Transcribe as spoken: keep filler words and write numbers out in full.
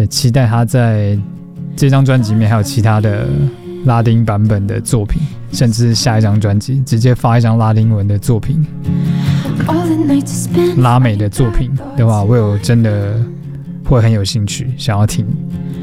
也期待他在这张专辑里面还有其他的拉丁版本的作品，甚至下一张专辑直接发一张拉丁文的作品，拉美的作品的话，我有真的会很有兴趣想要听。